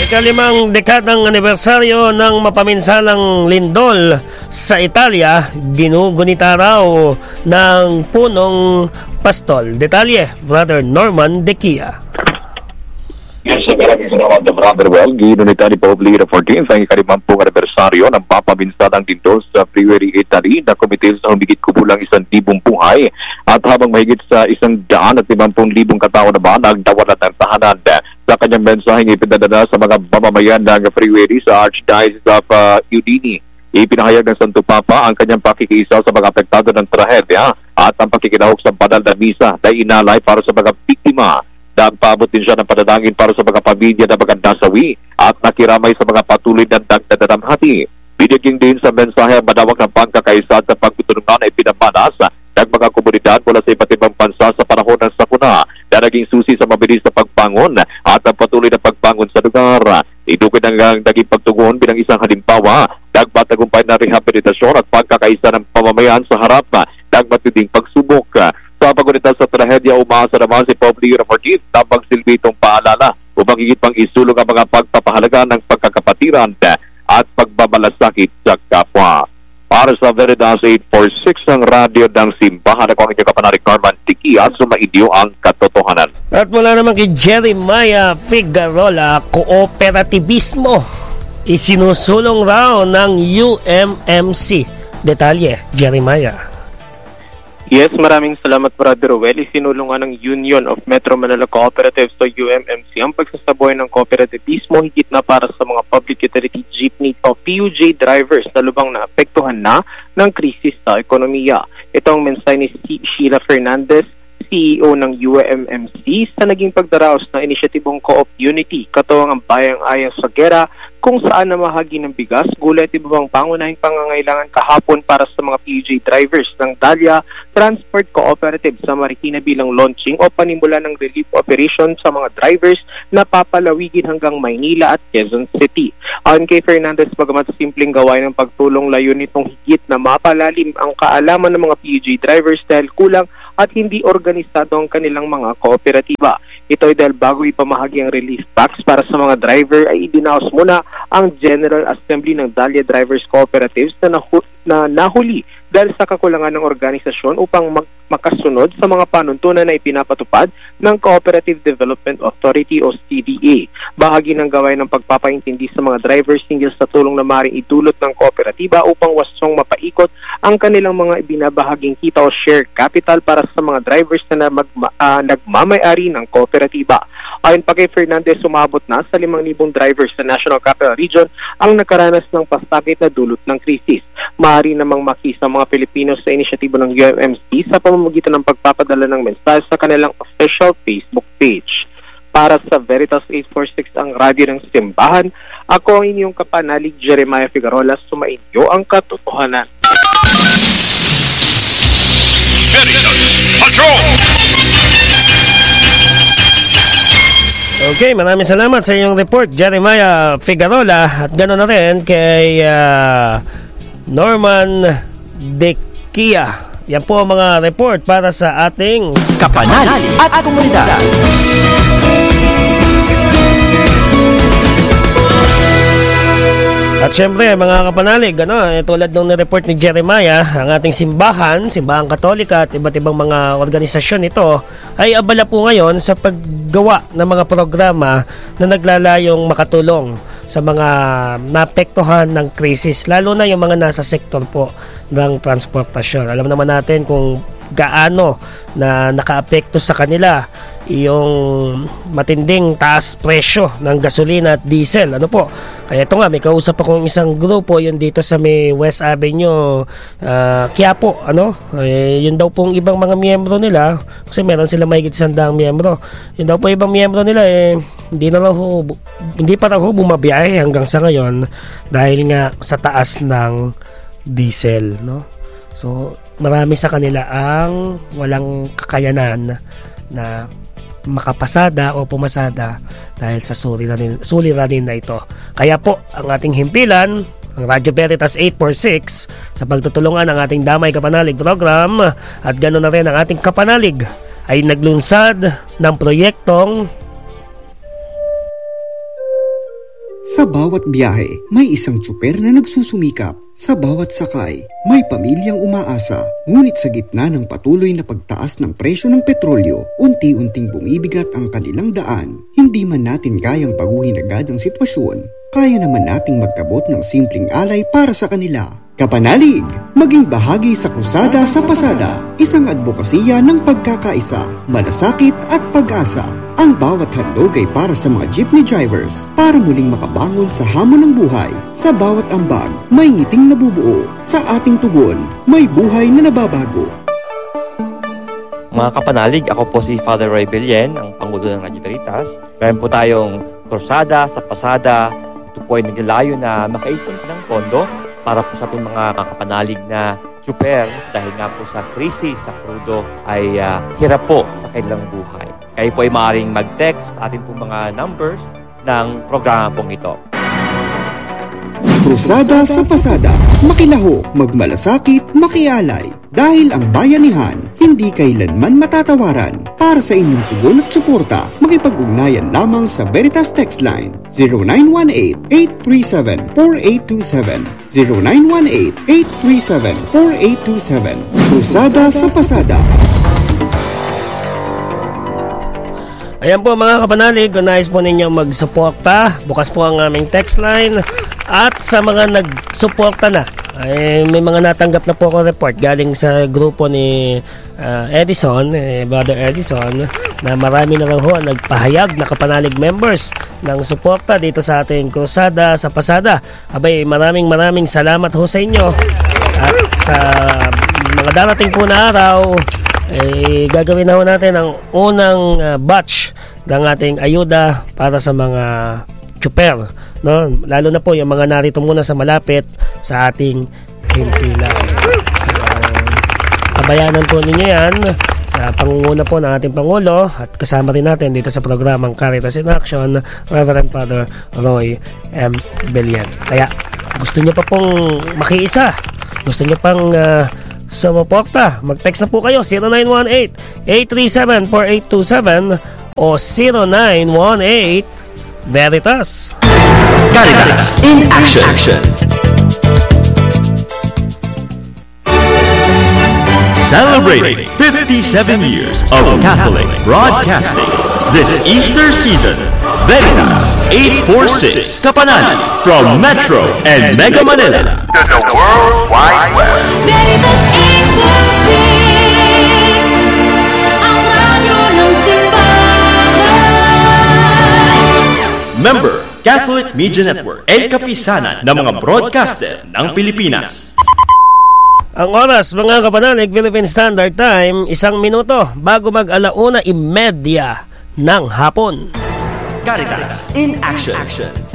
Ika-5 dekadang anibersaryo ng mapaminsalang lindol sa Italia, ginugunita raw ng punong pastol. Detalye, Brother Norman Dekia. Yes, maraming salamat, Brother Well. Ginunita ni Pope Leo XIV ang ika-5 anibersaryo ng mapaminsalang lindol sa Friuli, Italy na kumitil sa humigit kubulang 1,000 buhay at habang mahigit sa 150,000 katao naman ang nawalan ng tahanan. Sa kanyang mensaheng ipinadala sa mga mamamayan ng Friuli sa Archdiocese of Udine, ipinahayag ng Santo Papa ang kanyang pakikiisa sa mga apektado ng trahedya at ang pakikinahog sa banal na misa na inalay para sa mga biktima. Nagpaabot din siya ng panalangin para sa mga pamilya na mga nasawi at nakiramay sa mga patuloy na nagdadamhati. Binigyan din sa mensahe ang madawak ng pagkakaisa at pagtutulungan na ipinamanas ng mga komunidad mula sa iba't ibang bansa sa panahon ng sakuna na naging susi sa mabilis na pagbangon at ang patuloy na pagbangon sa lugar. Idukod ang naging pagtugon bilang isang halimbawa ng matagumpay na rehabilitasyon at pagkakaisa ng pamamayan sa harap ng matinding pagsubok. Sa pagunita sa trahedya, umaasa naman si Pope Leo XIV na magsilbi itong paalala upang higit pang isulong ang mga pagpapahalaga ng pagkakapatiran at pagbabalasakit sa kapwa. Para sa Veritas 846 ang radyo ng simbahan, ako ang inyong kapanalig Norman Dekia, sumainyo ang katotohanan. At mula naman kay Jeremiah Figueroa, kooperativismo isinusulong raw ng UMMC. Detalye, Jeremiah. Yes, maraming salamat, Brother Well. Isinulungan ng Union of Metro Manila Cooperatives o UMMC ang pagsasabuhay ng kooperativismo higit na para sa mga public utility jeepney o PUJ drivers na lubang naapektuhan na ng krisis sa ekonomiya. Ito ang mensahe ni Sheila Fernandez, CEO ng UMMC, sa naging pagdaraos ng inisyatibong Co-op Unity, katuwang ang Bayang Ayang sa Gera, kung saan namahagi ng bigas, gulay at ibang pangunahing pangangailangan kahapon para sa mga PUJ drivers ng Dahlia Transport Cooperative sa Marikina bilang launching o panimula ng relief operation sa mga drivers na papalawigin hanggang Maynila at Quezon City. Ayon kay Fernandez, bagamat simpleng gawain ng pagtulong, layon nitong higit na mapalalim ang kaalaman ng mga PUJ drivers dahil kulang at hindi organisado ang kanilang mga kooperatiba. Ito ay dahil bago ipamahagi ang relief packs para sa mga driver ay idinaos muna ang General Assembly ng Dahlia Drivers Cooperatives na nahuli dahil sa kakulangan ng organisasyon upang makasunod sa mga panuntunan na ipinapatupad ng Cooperative Development Authority o CDA. Bahagi ng gawain ng pagpapaintindi sa mga drivers hinggil sa tulong na maaaring idulot ng kooperatiba upang wasong mapaikot ang kanilang mga ibinabahaging kita o share capital para sa mga drivers na nagmamay-ari ng kooperatiba. Ayon pa kay Fernandez, sumabot na sa 5,000 drivers sa National Capital Region ang nakaranas ng pasakit na dulot ng krisis. Maaari namang makisa mga Pilipino sa inisyatibo ng UMMC sa pamamagitan ng pagpapadala ng mensahe sa kanilang official Facebook page. Para sa Veritas 846 ang radyo ng simbahan, ako ang inyong kapanalig Jeremiah Figueroa, sumainyo ang katotohanan. Veritas Patrol! Okay, maraming salamat sa iyong report, Jeremiah Figueroa, at ganoon na rin kay Norman Dekia. Yan po ang mga report para sa ating kapanalig at komunidad. At syempre, mga kapanalig, tulad ng report ni Jeremiah, ang ating simbahan Katolika at iba't ibang mga organisasyon ito ay abala po ngayon sa paggawa ng mga programa na naglalayong makatulong sa mga naapektuhan ng krisis, lalo na yung mga nasa sektor po ng transportasyon. Alam naman natin kung gaano na nakaapekto sa kanila yung matinding taas presyo ng gasolina at diesel. Kaya ito nga, may kausap akong isang grupo yun dito sa may West Avenue, Quiapo. Yun daw pong ibang mga miyembro nila, kasi meron sila mahigit 100 miyembro. Yun daw po ibang miyembro nila hindi pa raw bumabiyahe hanggang sa ngayon dahil nga sa taas ng diesel, So marami sa kanila ang walang kakayanan na makapasada o pumasada dahil sa suliranin na ito. Kaya po, ang ating himpilan, ang Radyo Veritas 846, sa pagtutulungan ng ating Damay Kapanalig program, at ganoon na rin ang ating kapanalig, ay naglunsad ng proyektong Sa bawat biyahe, may isang tsuper na nagsusumikap. Sa bawat sakay, may pamilyang umaasa. Ngunit sa gitna ng patuloy na pagtaas ng presyo ng petrolyo, unti-unting bumibigat ang kanilang daan. Hindi man natin kayang baguhin agad ang sitwasyon, kaya naman nating magkabot ng simpleng alay para sa kanila. Kapanalig, maging bahagi sa Krusada sa Pasada, isang advokasya ng pagkakaisa, malasakit at pag-asa. Ang bawat handog ay para sa mga jeepney drivers, para muling makabangon sa hamon ng buhay. Sa bawat ambag, may ngiting nabubuo. Sa ating tugon, may buhay na nababago. Mga kapanalig, ako po si Father Roy Belen, ang Pangulo ng Radyo Veritas. Meron po tayong Krusada sa Pasada. Ito po ay naglalayo na makaipon ng pondo para po sa ating mga kapanalig na tsuper dahil nga po sa krisis sa krudo ay hirap po sa kanilang buhay. Kayo po ay maaaring mag-text sa ating po mga numbers ng programa pong ito. Krusada sa Pasada, makilaho, magmalasakit, makialay. Dahil ang bayanihan, hindi kailanman matatawaran. Para sa inyong tugon at suporta, makipag-ugnayan lamang sa Veritas Text Line 0918-837-4827 0918-837-4827. Krusada sa Pasada. Ayan po mga kapanalig, kung nais po ninyo magsuporta, bukas po ang aming text line. At sa mga nagsuporta na, ay may mga natanggap na po ako report galing sa grupo ni Edison, Brother Edison, na marami na raw ho nagpahayag na kapanalig members ng suporta dito sa ating Krusada sa Pasada. Abay, maraming salamat ho sa inyo. At sa mga darating po na araw, gagawin na ho natin ang unang batch ng ating ayuda para sa mga tsuper, no? Lalo na po yung mga narito muna sa malapit sa ating himpilan. So, kabayanan po ninyo yan sa pangunguna po ng ating Pangulo at kasama rin natin dito sa programang Caritas in Action, Reverend Father Roy M. Belen. Kaya gusto nyo pa pong makiisa, gusto nyo pang sumuporta, mag-text na po kayo 0918-837-4827 o 0918 Veritas. Caritas in Action. Celebrating 57 years of Catholic broadcasting this Easter season. Veritas 846 Kapanan from Metro and Mega Manila To the World Wide Web. Veritas 846, ang radyo ng simbahan. Member Catholic Media Network and kapisanan ng mga broadcaster ng Pilipinas. Ang oras mga kapanalig, Philippine Standard Time, 1 minuto bago mag-1:30 ng hapon. Caritas in Action.